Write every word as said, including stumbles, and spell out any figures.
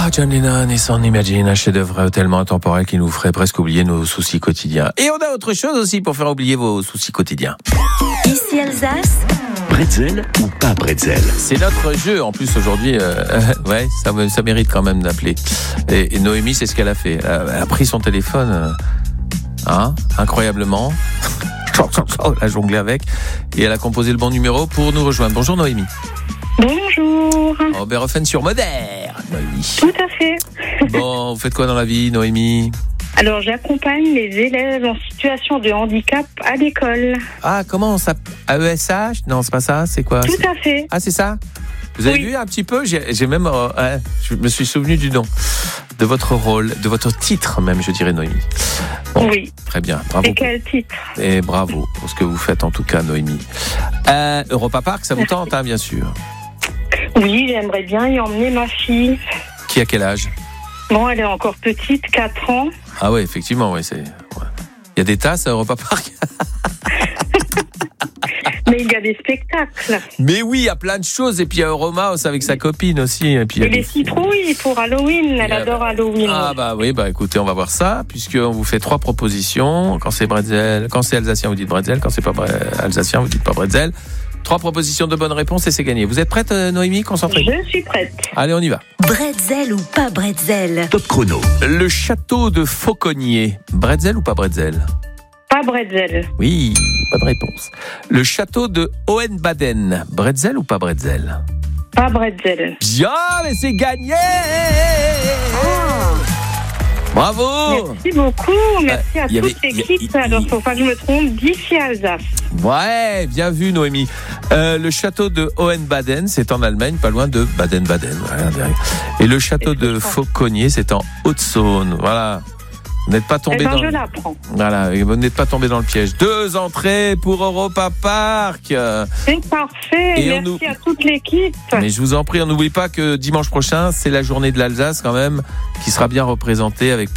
Ah, John Lennon et son Imagine, un chef-d'œuvre tellement intemporel qui nous ferait presque oublier nos soucis quotidiens. Et on a autre chose aussi pour faire oublier vos soucis quotidiens. Ici Alsace. Bretzel ou pas bretzel? C'est notre jeu. En plus, aujourd'hui, euh, ouais, ça, ça mérite quand même d'appeler. Et, et Noémie, c'est ce qu'elle a fait. Elle a, elle a pris son téléphone, euh, hein, incroyablement. Elle a jonglé avec. Et elle a composé le bon numéro pour nous rejoindre. Bonjour Noémie. Bonjour. Oberhofen-sur-Moder, Noémie. Tout à fait. Bon, vous faites quoi dans la vie, Noémie? Alors, j'accompagne les élèves en situation de handicap à l'école. Ah, comment ça? A E S H? Non, c'est pas ça, c'est quoi? Tout c'est... à fait. Ah, c'est ça? Vous avez Oui. vu un petit peu? J'ai, j'ai même, euh, hein, je me suis souvenu du nom, de votre rôle, de votre titre même, je dirais, Noémie. Bon, Oui. très bien, bravo. Et quel titre? Et bravo pour ce que vous faites en tout cas, Noémie. Euh, Europa Park, ça vous Merci. tente, hein, bien sûr. Oui, j'aimerais bien y emmener ma fille. Qui a quel âge? Bon, elle est encore petite, quatre ans. Ah ouais, effectivement, ouais, c'est. Ouais. Il y a des tasses à Europa Park. Mais il y a des spectacles. Mais oui, il y a plein de choses. Et puis il y a Euromouse avec sa copine aussi. Et puis il y a Et les des- citrouilles pour Halloween. Elle Yeah, adore bah, Halloween. Ah bah oui, bah écoutez, on va voir ça, puisqu'on vous fait trois propositions. Quand c'est bretzel, quand c'est alsacien, vous dites bretzel. Quand c'est pas bre- alsacien, vous dites pas bretzel. Trois propositions de bonnes réponses et c'est gagné. Vous êtes prête, euh, Noémie? Concentrée. Je suis prête. Allez, on y va. Bretzel ou pas bretzel? Top chrono. Le château de Fauconnier, bretzel ou pas bretzel? Pas bretzel. Oui, bonne réponse. Le château de Hohenbaden, bretzel ou pas bretzel? Pas bretzel. Bien, mais c'est gagné! Bravo! Merci beaucoup. Merci à il y avait- toute il y a- l'équipe. il- Alors, il- faut pas que je me trompe, d'ici Alsace. Ouais, bien vu Noémie. Euh, le château de Hohenbaden, c'est en Allemagne, pas loin de Baden-Baden. Voilà, derrière. Et le château Est-ce que de je pense- Fauconnier, c'est en Haute-Saône. Voilà. Vous n'êtes pas Eh tombé ben, dans je le... l'apprends. Voilà, et vous n'êtes pas tombé dans le piège. Deux entrées pour Europa Park. Euh, C'est parfait. Et on Merci nous- à toute l'équipe. Mais je vous en prie, on n'oublie pas que dimanche prochain, c'est la journée de l'Alsace quand même, qui sera bien représentée avec